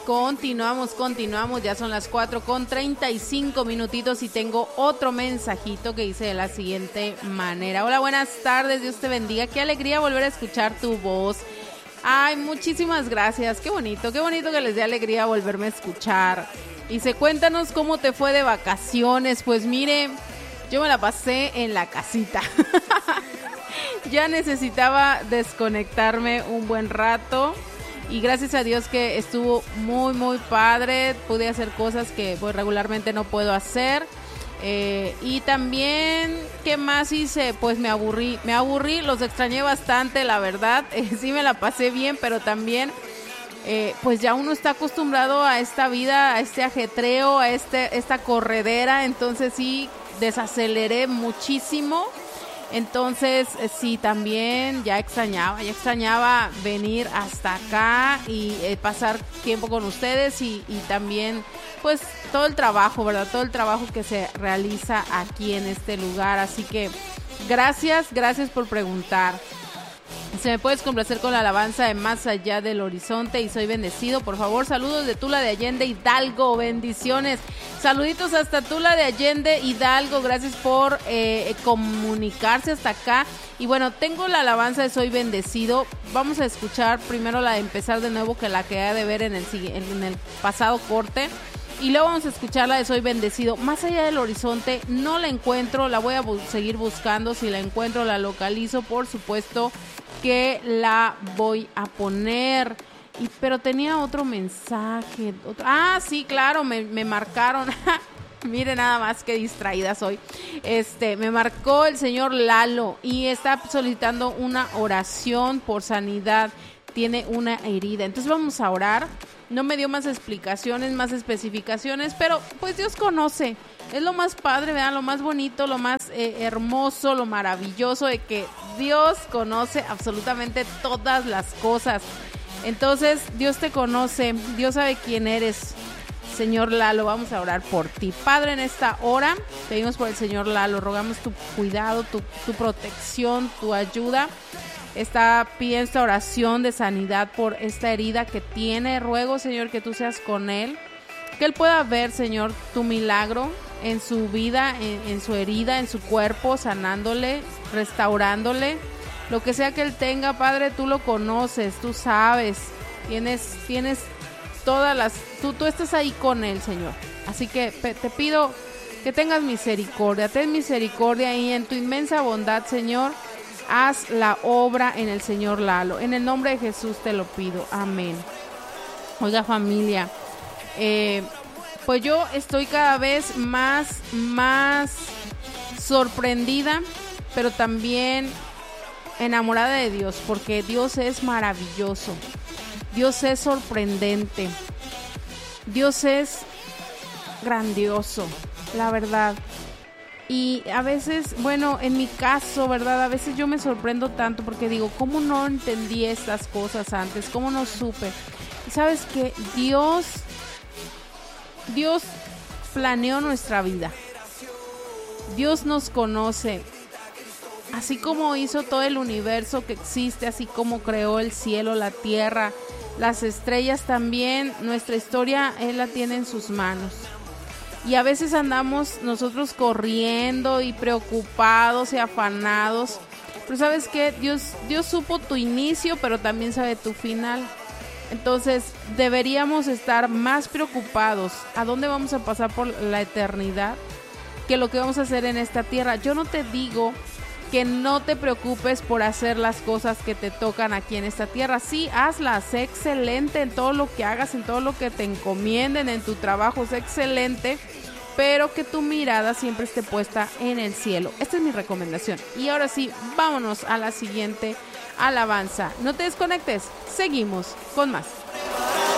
continuamos, ya son las 4:35 minutitos y tengo otro mensajito que dice de la siguiente manera. Hola, buenas tardes, Dios te bendiga, qué alegría volver a escuchar tu voz. Ay, muchísimas gracias, qué bonito que les dé alegría volverme a escuchar. Dice, cuéntanos cómo te fue de vacaciones. Pues mire, yo me la pasé en la casita. Ya necesitaba desconectarme un buen rato. Y gracias a Dios que estuvo muy, muy padre. Pude hacer cosas que pues, regularmente no puedo hacer. Y también, ¿qué más hice? Pues me aburrí, los extrañé bastante, la verdad. Sí me la pasé bien, pero también, pues ya uno está acostumbrado a esta vida, a este ajetreo, a esta corredera. Entonces sí, desaceleré muchísimo. Entonces, sí, también ya extrañaba venir hasta acá y pasar tiempo con ustedes y también, pues, todo el trabajo, ¿verdad? Todo el trabajo que se realiza aquí en este lugar. Así que, gracias por preguntar. Se me puedes complacer con la alabanza de Más Allá del Horizonte y Soy Bendecido, por favor. Saludos de Tula de Allende, Hidalgo, bendiciones. Saluditos hasta Tula de Allende, Hidalgo, gracias por comunicarse hasta acá. Y bueno, tengo la alabanza de Soy Bendecido. Vamos a escuchar primero la de Empezar de Nuevo, que la quedé de ver en el pasado corte. Y luego vamos a escuchar la de Soy Bendecido. Más Allá del Horizonte no la encuentro, la voy a seguir buscando. Si la encuentro, la localizo, por supuesto que la voy a poner. Pero tenía otro mensaje. Sí, claro, me marcaron. Mire nada más que distraída soy. Me marcó el señor Lalo y está solicitando una oración por sanidad. Tiene una herida. Entonces vamos a orar. No me dio más explicaciones, más especificaciones, pero pues Dios conoce. Es lo más padre, ¿verdad? Lo más bonito, lo más hermoso, lo maravilloso de que Dios conoce absolutamente todas las cosas. Entonces, Dios te conoce, Dios sabe quién eres. Señor Lalo, vamos a orar por ti. Padre, en esta hora, pedimos por el Señor Lalo, rogamos tu cuidado, tu protección, tu ayuda. Pide esta oración de sanidad por esta herida que tiene. Ruego, Señor, que tú seas con él, que él pueda ver, Señor, tu milagro en su vida, en su herida, en su cuerpo, sanándole, restaurándole. Lo que sea que él tenga, Padre, tú lo conoces, tú sabes, tienes todas las... Tú estás ahí con él, Señor. Así que te pido que tengas misericordia, ten misericordia y en tu inmensa bondad, Señor, haz la obra en el Señor Lalo. En el nombre de Jesús te lo pido. Amén. Oiga, familia, pues yo estoy cada vez más sorprendida, pero también enamorada de Dios, porque Dios es maravilloso. Dios es sorprendente. Dios es grandioso, la verdad. Y a veces, bueno, en mi caso, ¿verdad? A veces yo me sorprendo tanto porque digo, ¿cómo no entendí estas cosas antes? ¿Cómo no supe? Y sabes que Dios planeó nuestra vida. Dios nos conoce. Así como hizo todo el universo que existe, así como creó el cielo, la tierra, las estrellas también, nuestra historia Él la tiene en sus manos. Y a veces andamos nosotros corriendo y preocupados y afanados. Pero ¿sabes qué? Dios supo tu inicio, pero también sabe tu final. Entonces deberíamos estar más preocupados a dónde vamos a pasar por la eternidad que lo que vamos a hacer en esta tierra. Yo no te digo que no te preocupes por hacer las cosas que te tocan aquí en esta tierra. Sí, hazlas, sé excelente en todo lo que hagas, en todo lo que te encomienden, en tu trabajo, sé excelente, pero que tu mirada siempre esté puesta en el cielo. Esta es mi recomendación. Y ahora sí, vámonos a la siguiente alabanza. No te desconectes, seguimos con más.